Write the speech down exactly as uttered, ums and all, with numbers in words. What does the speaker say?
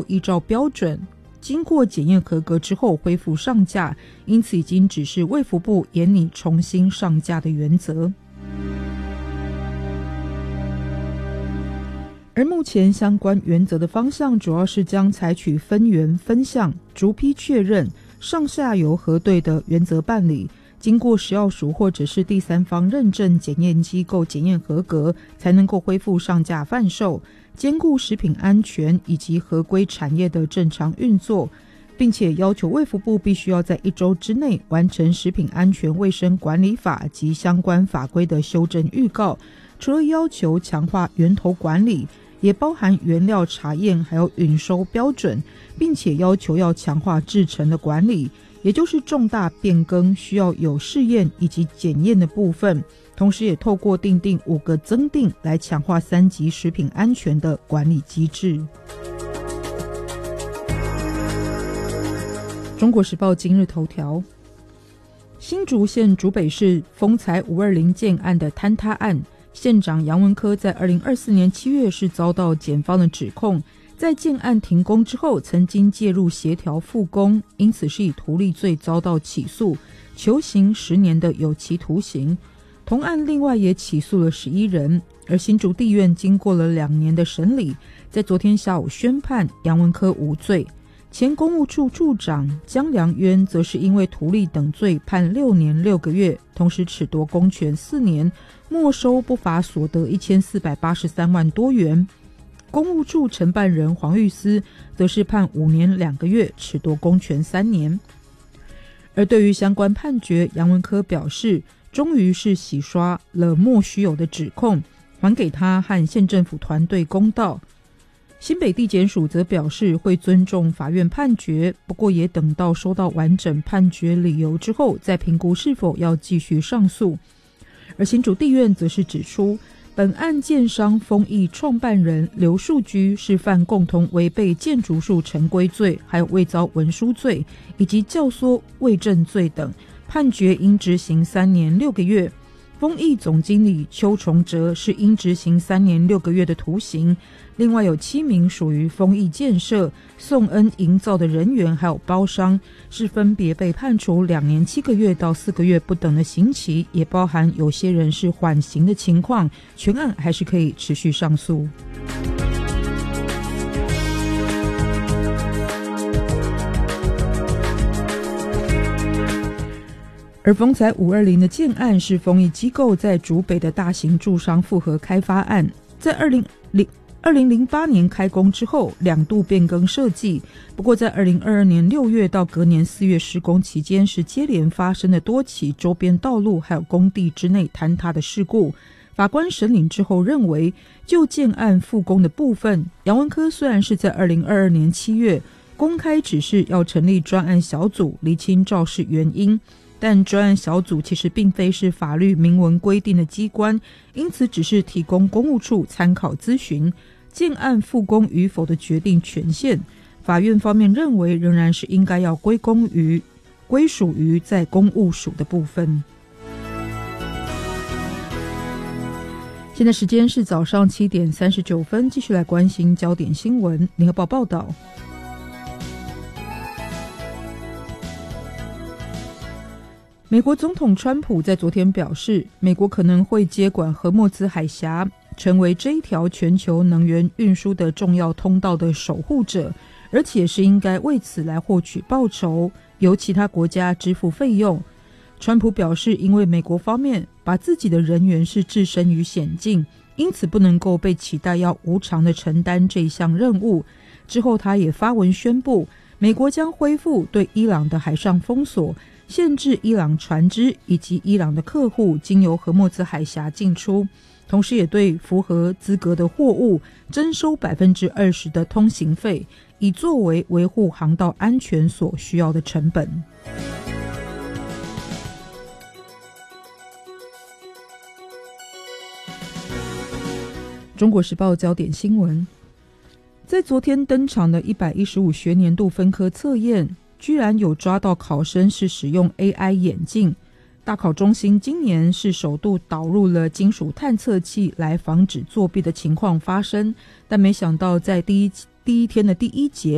依照标准经过检验合格之后恢复上架，因此已经指示卫福部研拟重新上架的原则。而目前相关原则的方向主要是将采取分园分项逐批确认上下游核对的原则办理，经过食药署或者是第三方认证检验机构检验合格，才能够恢复上架贩售，兼顾食品安全以及合规产业的正常运作，并且要求卫福部必须要在一周之内完成食品安全卫生管理法及相关法规的修正预告。除了要求强化源头管理，也包含原料查验还有允收标准，并且要求要强化制程的管理，也就是重大变更需要有试验以及检验的部分，同时也透过订定五个增订来强化三级食品安全的管理机制。中国时报今日头条：新竹县竹北市丰财五二零建案的坍塌案，县长杨文科在二零二四年七月是遭到检方的指控，在建案停工之后曾经介入协调复工，因此是以图利罪遭到起诉，求刑十年的有期徒刑。同案另外也起诉了十一人，而新竹地院经过了两年的审理，在昨天下午宣判杨文科无罪。前公务处处长江良渊则是因为图利等罪判六年六个月，同时褫夺公权四年，没收不法所得一千四百八十三万多元。公务处承办人黄玉思则是判五年两个月，褫夺公权三年。而对于相关判决，杨文科表示，终于是洗刷了莫须有的指控，还给他和县政府团队公道。新北地检署则表示会尊重法院判决，不过也等到收到完整判决理由之后再评估是否要继续上诉。而新竹地院则是指出，本案建商丰益创办人刘树居是犯共同违背建筑术成规罪，还有伪造文书罪以及教唆伪证罪等，判决应执行三年六个月。丰益总经理邱崇哲是应执行三年六个月的徒刑，另外有七名属于丰益建设、颂恩营造的人员还有包商，是分别被判处两年七个月到四个月不等的刑期，也包含有些人是缓刑的情况，全案还是可以持续上诉。而丰财五二零的建案是丰益机构在竹北的大型住商复合开发案，在二零零八年开工之后两度变更设计，不过在二零二二年六月到隔年四月施工期间是接连发生了多起周边道路还有工地之内坍塌的事故。法官审理之后认为，就建案复工的部分，杨文科虽然是在二零二二年七月公开指示要成立专案小组厘清肇事原因，但专案小组其实并非是法律明文规定的机关，因此只是提供公务处参考咨询，建案复工与否的决定权限，法院方面认为仍然是应该要归功于归属于在公务署的部分。现在时间是早上七点三十九分，继续来关心焦点新闻。联合报报道，美国总统川普在昨天表示，美国可能会接管荷默兹海峡，成为这一条全球能源运输的重要通道的守护者，而且是应该为此来获取报酬，由其他国家支付费用。川普表示，因为美国方面把自己的人员是置身于险境，因此不能够被期待要无偿的承担这一项任务。之后他也发文宣布，美国将恢复对伊朗的海上封锁，限制伊朗船只以及伊朗的客户经由荷默兹海峡进出，同时也对符合资格的货物征收 百分之二十 的通行费，以作为维护航道安全所需要的成本。中国时报焦点新闻，在昨天登场的一百一十五学年度分科测验，居然有抓到考生是使用 A I 眼镜。大考中心今年是首度导入了金属探测器来防止作弊的情况发生，但没想到在第一第一天的第一节